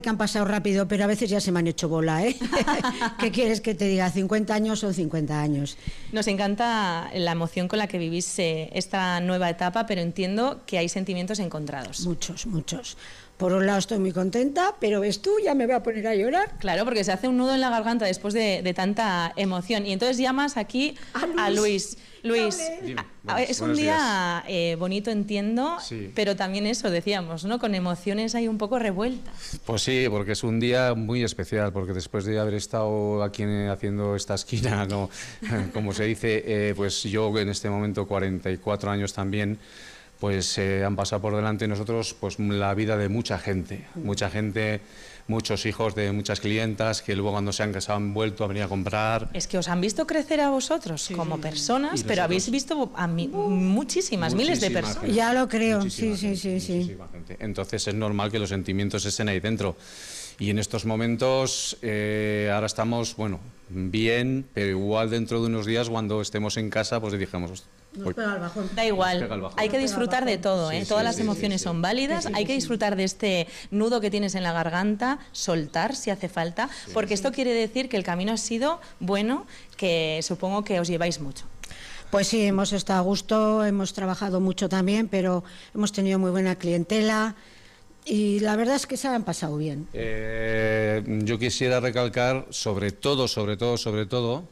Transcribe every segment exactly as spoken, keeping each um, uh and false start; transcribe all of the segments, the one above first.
que han pasado rápido, pero a veces ya se me han hecho bola, ¿eh? ¿Qué quieres que te diga? cincuenta años son cincuenta años. Nos encanta la emoción con la que vivís eh, esta nueva etapa, pero entiendo que hay sentimientos encontrados. Muchos, muchos. Por un lado estoy muy contenta, pero ves tú, ya me voy a poner a llorar. Claro, porque se hace un nudo en la garganta después de, de tanta emoción. Y entonces llamas aquí a Luis. A Luis, Luis Dime, a, buenos, es un día eh, bonito, entiendo, sí. Pero también eso, decíamos, ¿no? Con emociones ahí un poco revueltas. Pues sí, porque es un día muy especial, porque después de haber estado aquí haciendo esta esquina, como, como se dice, eh, pues yo en este momento cuarenta y cuatro años también, pues eh, han pasado por delante de nosotros pues la vida de mucha gente, mucha gente, muchos hijos de muchas clientas que luego cuando se han casado han vuelto a venir a comprar. Es que os han visto crecer a vosotros sí, como personas, pero habéis visto a mi, muchísimas, miles de personas. Gente. Ya lo creo, sí, sí, sí, sí. Entonces es normal que los sentimientos estén ahí dentro. Y en estos momentos, eh, ahora estamos, bueno, bien, pero igual dentro de unos días cuando estemos en casa, pues dijamos... Nos pega el bajón. Da igual, bajón. Hay que disfrutar de todo, ¿eh? Sí, Todas sí, las sí, emociones sí, sí. son válidas, sí, sí, hay que disfrutar sí. de este nudo que tienes en la garganta, soltar si hace falta, sí, porque sí. esto quiere decir que el camino ha sido bueno, que supongo que os lleváis mucho. Pues sí, hemos estado a gusto, hemos trabajado mucho también, pero hemos tenido muy buena clientela. Y la verdad es que se han pasado bien. Eh, yo quisiera recalcar, sobre todo, sobre todo, sobre todo,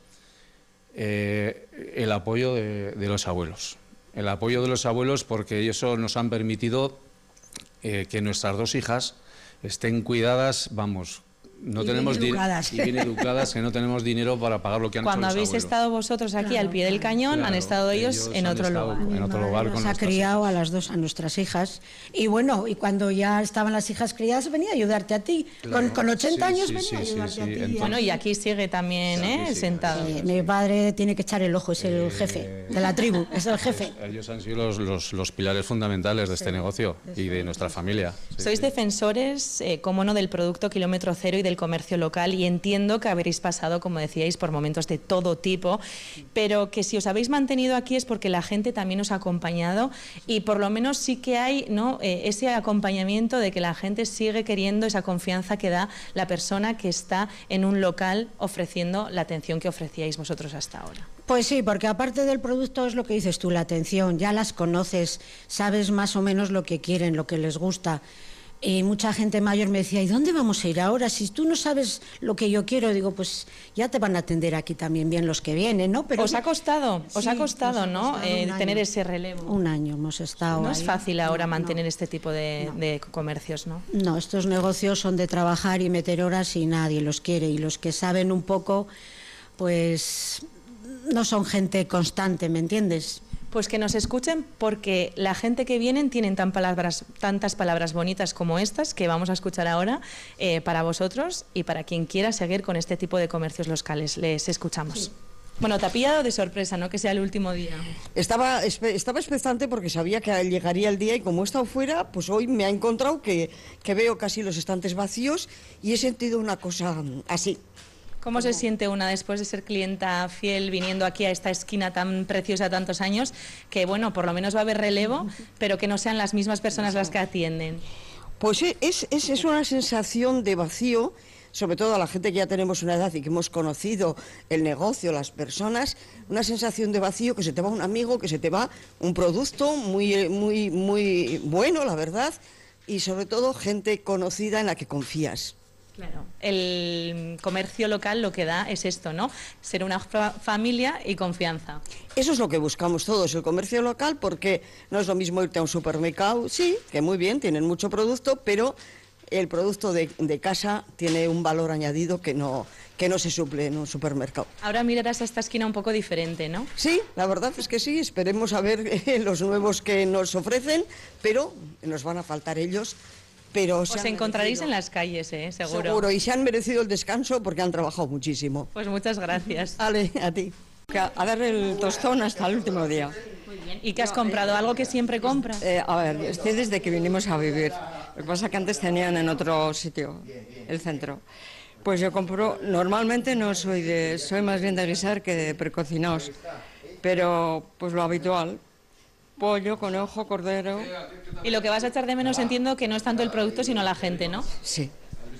eh, el apoyo de, de los abuelos. El apoyo de los abuelos porque eso nos han permitido eh, que nuestras dos hijas estén cuidadas, vamos... No y tenemos bien educadas. Y bien educadas, que no tenemos dinero para pagar lo que han Cuando hecho los habéis abuelos. estado vosotros aquí claro, al pie del cañón, claro, han estado ellos, ellos en otro lugar. En otro lugar con nos ha criado hijas. a las dos, a nuestras hijas. Y bueno, y cuando ya estaban las hijas criadas, venía a ayudarte a ti. Claro. Con, con ochenta sí, años sí, venía sí, a ayudarte sí, a sí, ti. entonces... Bueno, y aquí sigue también, ¿eh? Sí, sí, sentado. sí, sí, sí. Mi padre tiene que echar el ojo, es el eh, jefe de la tribu, es el jefe. Ellos han sido los, los, los pilares fundamentales de este sí, negocio y de nuestra familia. Sí, Sois sí. defensores, eh, como no, del producto kilómetro cero y del comercio local, y entiendo que habréis pasado, como decíais, por momentos de todo tipo, pero que si os habéis mantenido aquí es porque la gente también os ha acompañado y por lo menos sí que hay, ¿no? eh, ese acompañamiento de que la gente sigue queriendo esa confianza que da la persona que está en un local ofreciendo la atención que ofrecíais vosotros hasta ahora. Pues sí, porque aparte del producto es lo que dices tú, la atención, ya las conoces, sabes más o menos lo que quieren, lo que les gusta. Y mucha gente mayor me decía, ¿y dónde vamos a ir ahora? Si tú no sabes lo que yo quiero, digo, pues ya te van a atender aquí también bien los que vienen, ¿no? Pero os ha costado, os sí, ha costado, ¿no? Costado eh, tener ese relevo. Un año hemos estado. No ahí. es fácil ahora no, mantener no, este tipo de, no. de comercios, ¿no? No, estos negocios son de trabajar y meter horas y nadie los quiere. Y los que saben un poco, pues no son gente constante, ¿me entiendes? Pues que nos escuchen, porque la gente que vienen tienen tan palabras, tantas palabras bonitas como estas que vamos a escuchar ahora eh, para vosotros y para quien quiera seguir con este tipo de comercios locales. Les escuchamos. Sí. Bueno, te ha pillado de sorpresa, ¿no? Que sea el último día. Estaba, estaba expectante porque sabía que llegaría el día y como he estado fuera, pues hoy me ha encontrado que, que veo casi los estantes vacíos y he sentido una cosa así. ¿Cómo se siente una después de ser clienta fiel viniendo aquí a esta esquina tan preciosa tantos años? Que bueno, por lo menos va a haber relevo, pero que no sean las mismas personas las que atienden. Pues es, es, es una sensación de vacío, sobre todo a la gente que ya tenemos una edad y que hemos conocido el negocio, las personas, una sensación de vacío, que se te va un amigo, que se te va un producto muy, muy, muy bueno, la verdad, y sobre todo gente conocida en la que confías. Claro, el comercio local lo que da es esto, ¿no? Ser una fa familia y confianza. Eso es lo que buscamos todos, el comercio local, porque no es lo mismo irte a un supermercado, sí, que muy bien, tienen mucho producto, pero el producto de, de casa tiene un valor añadido que no, que no se suple en un supermercado. Ahora mirarás a esta esquina un poco diferente, ¿no? Sí, la verdad es que sí, esperemos a ver eh, los nuevos que nos ofrecen, pero nos van a faltar ellos. Pero os encontraréis en las calles, ¿eh? Seguro. Seguro, y se han merecido el descanso porque han trabajado muchísimo. Pues muchas gracias. Vale, a ti. A dar el tostón hasta el último día. Muy bien. ¿Y qué has comprado? ¿Algo que siempre compras? Eh, a ver, estoy desde que vinimos a vivir. Lo que pasa es que antes tenían en otro sitio, el centro. Pues yo compro, normalmente no soy de, soy más bien de guisar que de precocinados, pero pues lo habitual. Pollo, conejo, cordero. Y lo que vas a echar de menos, entiendo que no es tanto el producto, sino la gente, ¿no? Sí,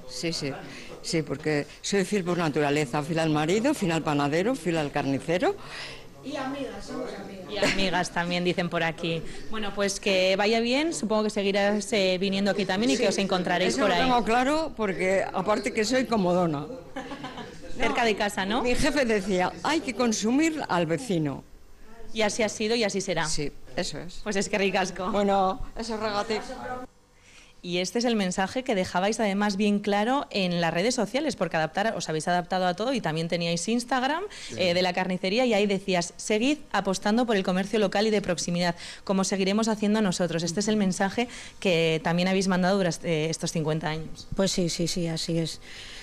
Sí, sí, sí, porque soy fiel por naturaleza, fiel al marido, fiel al panadero, fiel al carnicero. Y amigas, somos amigas. Y amigas también dicen por aquí. Bueno, pues que vaya bien, supongo que seguirás eh, viniendo aquí también y sí, que os encontraréis eso por ahí. Lo tengo claro porque aparte que soy comodona. Cerca de casa, ¿no? Mi jefe decía, hay que consumir al vecino. Y así ha sido y así será. Sí, eso es. Pues es que ricasco. Bueno, eso regate. Y este es el mensaje que dejabais además bien claro en las redes sociales, porque adaptar, os habéis adaptado a todo y también teníais Instagram sí. eh, de la carnicería y ahí decías, seguid apostando por el comercio local y de proximidad, como seguiremos haciendo nosotros. Este es el mensaje que también habéis mandado durante estos cincuenta años. Pues sí, sí, sí, así es.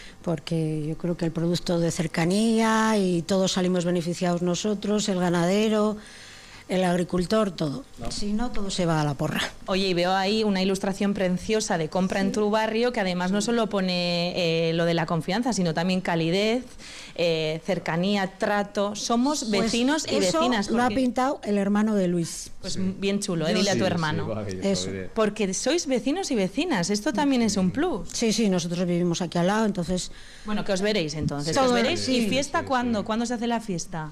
Porque yo creo que el producto de cercanía y todos salimos beneficiados nosotros, el ganadero, el agricultor, todo. No. Si no, todo se va a la porra. Oye, y veo ahí una ilustración preciosa de compra sí. en tu barrio, que además no solo pone eh, lo de la confianza, sino también calidez, eh, cercanía, trato. Somos vecinos pues y eso vecinas. Porque... lo ha pintado el hermano de Luis. Pues sí. bien chulo, eh, dile sí, a tu hermano. Sí, vale, eso. Porque sois vecinos y vecinas, esto también es un plus. Sí, sí, nosotros vivimos aquí al lado, entonces... Bueno, que os veréis entonces, Todo, que os veréis. sí. ¿Y fiesta sí, cuándo? sí. ¿Cuándo se hace la fiesta?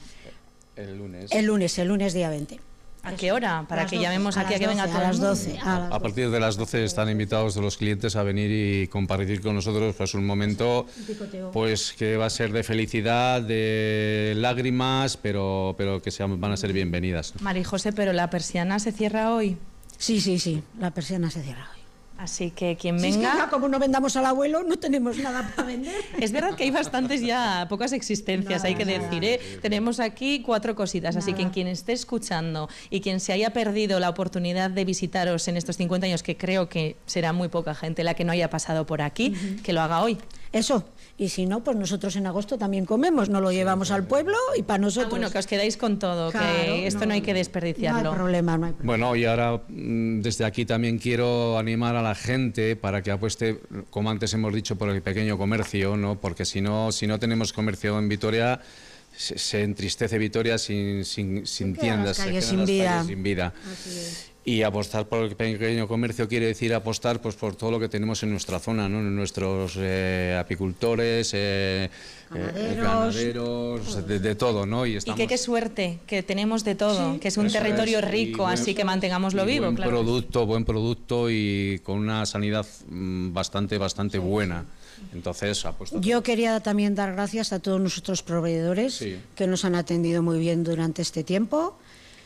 El lunes. El lunes, el lunes día veinte. ¿A qué hora? Para que llamemos aquí a que venga todo a las el mundo. doce. A, las a partir de las doce están invitados los clientes a venir y compartir con nosotros pues un momento pues que va a ser de felicidad, de lágrimas, pero, pero que sean, van a ser bienvenidas. María José, ¿pero la persiana se cierra hoy? Sí, sí, sí, la persiana se cierra hoy. Así que quien si venga... Es que ya, como no vendamos al abuelo, no tenemos nada para vender. Es verdad que hay bastantes ya, pocas existencias, nada, hay que decir. ¿eh? Tenemos aquí cuatro cositas, nada. Así que quien esté escuchando y quien se haya perdido la oportunidad de visitaros en estos cincuenta años, que creo que será muy poca gente la que no haya pasado por aquí, uh-huh. que lo haga hoy. Eso. Y si no, pues nosotros en agosto también comemos, no lo llevamos al pueblo y para nosotros. Ah, bueno, que os quedáis con todo, claro, que esto no, no hay que desperdiciarlo. No hay problema, no hay problema. Bueno, y ahora desde aquí también quiero animar a la gente para que apueste, como antes hemos dicho, por el pequeño comercio, ¿no? Porque si no, si no tenemos comercio en Vitoria, se, se entristece Vitoria sin, sin, sin tiendas, se quedan se sin las vida. calles sin vida. Así es. Y apostar por el pequeño comercio quiere decir apostar pues por todo lo que tenemos en nuestra zona, ¿no? En nuestros eh, apicultores, eh, ganaderos, eh, ganaderos de, de todo, ¿no? Y, estamos... y que qué suerte que tenemos de todo, sí, que es un territorio es, rico, y, así que mantengámoslo vivo. Buen claro. producto, buen producto y con una sanidad bastante, bastante sí, buena. Entonces, apuesto. Yo quería también dar gracias a todos nuestros proveedores sí. que nos han atendido muy bien durante este tiempo.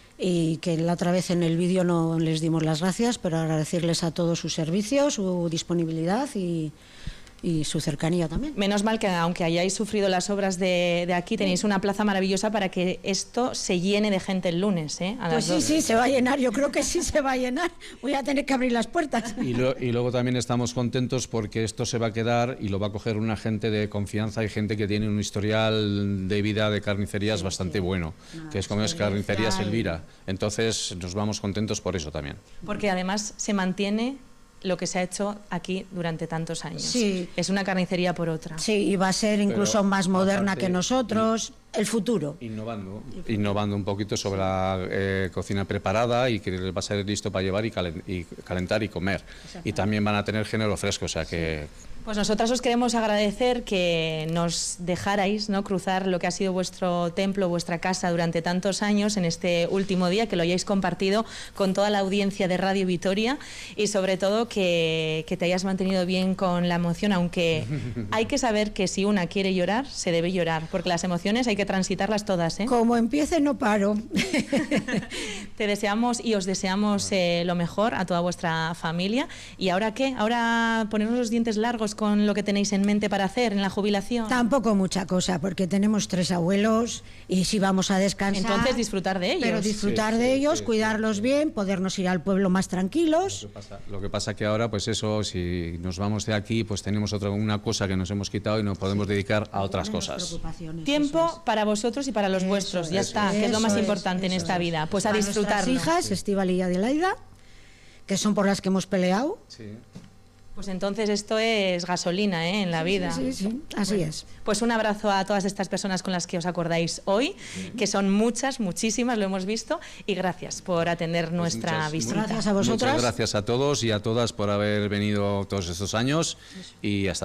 Y que la otra vez en el vídeo no les dimos las gracias, pero agradecerles a todos su servicio, su disponibilidad y, y su cercanía también. Menos mal que aunque hayáis sufrido las obras de, de aquí, tenéis una plaza maravillosa para que esto se llene de gente el lunes, ¿eh? A pues sí, sí, se va a llenar, yo creo que sí se va a llenar. Voy a tener que abrir las puertas. Y, lo, y luego también estamos contentos porque esto se va a quedar y lo va a coger una gente de confianza y gente que tiene un historial de vida de carnicerías sí, bastante sí. bueno, no, que es como es Carnicerías Elvira. Entonces nos vamos contentos por eso también. Porque además se mantiene lo que se ha hecho aquí durante tantos años. Sí. Es una carnicería por otra. Sí, y va a ser incluso Pero, más moderna aparte, que nosotros, el futuro. Innovando, innovando un poquito sobre la eh, cocina preparada y que va a ser listo para llevar y, calen, y calentar y comer. Y también van a tener género fresco, o sea que... Pues nosotras os queremos agradecer que nos dejarais, ¿no?, cruzar lo que ha sido vuestro templo, vuestra casa durante tantos años en este último día, que lo hayáis compartido con toda la audiencia de Radio Vitoria y sobre todo que, que te hayas mantenido bien con la emoción, aunque hay que saber que si una quiere llorar, se debe llorar, porque las emociones hay que transitarlas todas, ¿eh? Como empiece no paro. Te deseamos y os deseamos eh, lo mejor a toda vuestra familia. ¿Y ahora qué? ¿Ahora ponernos los dientes largos con lo que tenéis en mente para hacer en la jubilación? Tampoco mucha cosa, porque tenemos tres abuelos y si vamos a descansar... Entonces disfrutar de ellos. Pero disfrutar sí, de sí, ellos, sí, cuidarlos sí, bien, podernos ir al pueblo más tranquilos. Lo que pasa, lo que pasa que ahora, pues eso, si nos vamos de aquí, pues tenemos otra una cosa que nos hemos quitado y nos podemos sí. dedicar a otras cosas. Tiempo es. para vosotros y para los eso vuestros, ya está, es, que es lo más es, importante en esta es. vida. Pues a, a disfrutar. Nuestras hijas, sí. Estíbal y Adelaida, que son por las que hemos peleado. Sí. Pues entonces esto es gasolina, ¿eh?, en la vida. Sí, sí, sí, así bueno, es. Pues un abrazo a todas estas personas con las que os acordáis hoy, que son muchas, muchísimas, lo hemos visto, y gracias por atender nuestra pues muchas, visita. Gracias a vosotras. Muchas gracias a todos y a todas por haber venido todos estos años y hasta